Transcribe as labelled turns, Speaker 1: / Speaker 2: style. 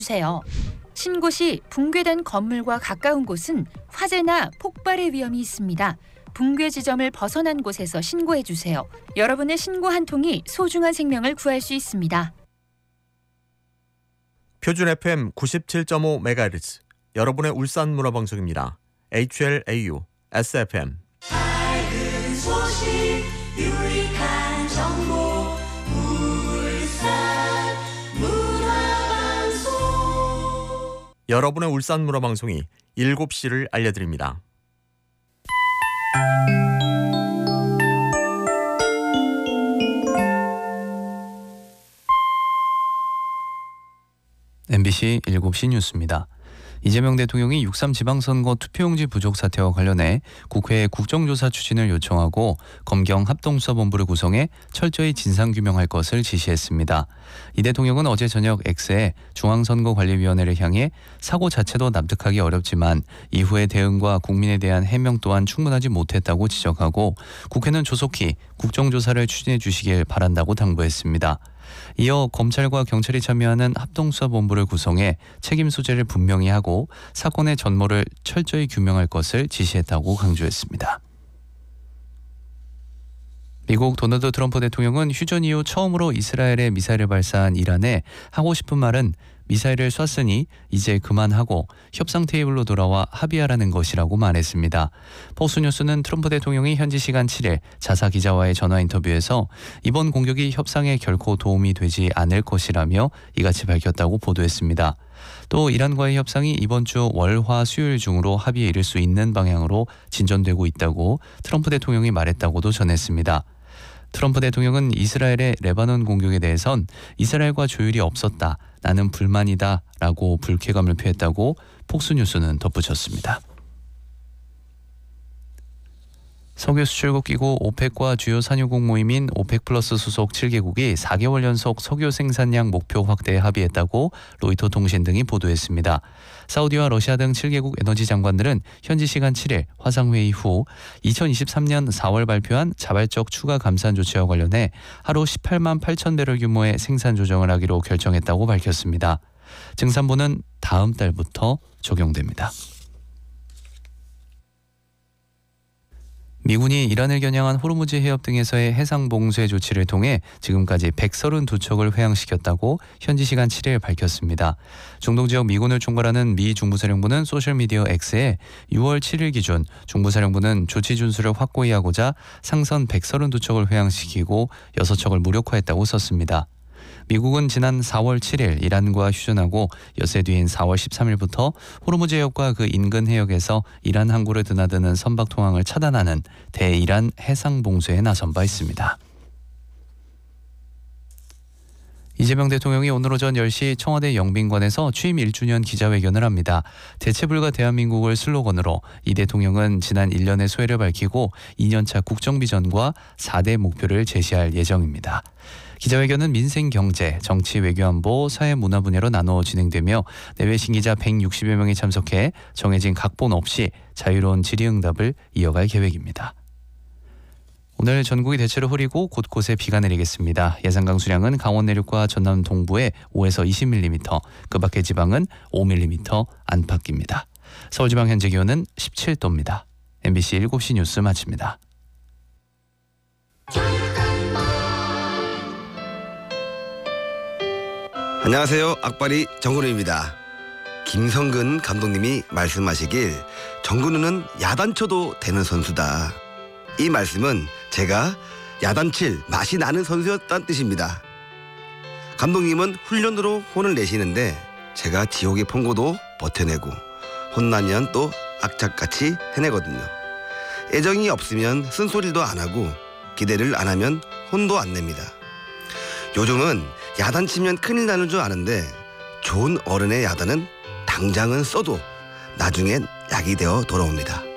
Speaker 1: 주세요. 신고 시 붕괴된 건물과 가까운 곳은 화재나 폭발의 위험이 있습니다. 붕괴 지점을 벗어난 곳에서 신고해 주세요. 여러분의 신고 한 통이 소중한 생명을 구할 수 있습니다.
Speaker 2: 표준 FM 97.5MHz 여러분의 울산 문화방송입니다. HLAU SFM
Speaker 3: 밝은 소식 유익한 정보 울산 문화방송
Speaker 2: 여러분의 울산 문화방송이 7시를 알려드립니다.
Speaker 4: MBC 7시 뉴스입니다. 이재명 대통령이 6.3 지방선거 투표용지 부족 사태와 관련해 국회에 국정조사 추진을 요청하고 검경 합동수사본부를 구성해 철저히 진상규명할 것을 지시했습니다. 이 대통령은 어제 저녁 X에 중앙선거관리위원회를 향해 사고 자체도 납득하기 어렵지만 이후의 대응과 국민에 대한 해명 또한 충분하지 못했다고 지적하고 국회는 조속히 국정조사를 추진해 주시길 바란다고 당부했습니다. 이어 검찰과 경찰이 참여하는 합동수사본부를 구성해 책임 소재를 분명히 하고 사건의 전모를 철저히 규명할 것을 지시했다고 강조했습니다. 미국 도널드 트럼프 대통령은 휴전 이후 처음으로 이스라엘에 미사일을 발사한 이란에 하고 싶은 말은 미사일을 쐈으니 이제 그만하고 협상 테이블로 돌아와 합의하라는 것이라고 말했습니다. 폭스뉴스는 트럼프 대통령이 현지 시간 7일 자사 기자와의 전화 인터뷰에서 이번 공격이 협상에 결코 도움이 되지 않을 것이라며 이같이 밝혔다고 보도했습니다. 또 이란과의 협상이 이번 주 월, 화, 수요일 중으로 합의에 이를 수 있는 방향으로 진전되고 있다고 트럼프 대통령이 말했다고도 전했습니다. 트럼프 대통령은 이스라엘의 레바논 공격에 대해선 이스라엘과 조율이 없었다. 나는 불만이다 라고 불쾌감을 표했다고 폭스뉴스는 덧붙였습니다. 석유 수출국 기구 오펙과 주요 산유국 모임인 오펙 플러스 소속 7개국이 4개월 연속 석유 생산량 목표 확대에 합의했다고 로이터 통신 등이 보도했습니다. 사우디와 러시아 등 7개국 에너지 장관들은 현지 시간 7일 화상회의 후 2023년 4월 발표한 자발적 추가 감산 조치와 관련해 하루 18만 8천 배럴 규모의 생산 조정을 하기로 결정했다고 밝혔습니다. 증산부는 다음 달부터 적용됩니다. 미군이 이란을 겨냥한 호르무즈 해협 등에서의 해상 봉쇄 조치를 통해 지금까지 132척을 회항시켰다고 현지 시간 7일 밝혔습니다. 중동 지역 미군을 총괄하는 미 중부사령부는 소셜미디어 X에 6월 7일 기준 중부사령부는 조치 준수를 확고히 하고자 상선 132척을 회항시키고 6척을 무력화했다고 썼습니다. 미국은 지난 4월 7일 이란과 휴전하고 엿새 뒤인 4월 13일부터 호르무즈 해협과 그 인근 해역에서 이란 항구를 드나드는 선박 통항을 차단하는 대이란 해상 봉쇄에 나선 바 있습니다. 이재명 대통령이 오늘 오전 10시 청와대 영빈관에서 취임 1주년 기자회견을 합니다. 대체불가 대한민국을 슬로건으로 이 대통령은 지난 1년의 소회를 밝히고 2년차 국정비전과 4대 목표를 제시할 예정입니다. 기자회견은 민생, 경제, 정치, 외교안보, 사회, 문화 분야로 나눠 진행되며 내외 신기자 160여 명이 참석해 정해진 각본 없이 자유로운 질의응답을 이어갈 계획입니다. 오늘 전국이 대체로 흐리고 곳곳에 비가 내리겠습니다. 예상 강수량은 강원 내륙과 전남 동부에 5에서 20mm, 그 밖의 지방은 5mm 안팎입니다. 서울지방 현재 기온은 17도입니다. MBC 7시 뉴스 마칩니다.
Speaker 5: 안녕하세요. 악바리 정근우입니다. 김성근 감독님이 말씀하시길 정근우는 야단쳐도 되는 선수다. 이 말씀은 제가 야단칠 맛이 나는 선수였다는 뜻입니다. 감독님은 훈련으로 혼을 내시는데 제가 지옥의 폰고도 버텨내고 혼나면 또 악착같이 해내거든요. 애정이 없으면 쓴소리도 안 하고 기대를 안 하면 혼도 안 냅니다. 요즘은 야단치면 큰일 나는 줄 아는데 좋은 어른의 야단은 당장은 써도 나중엔 약이 되어 돌아옵니다.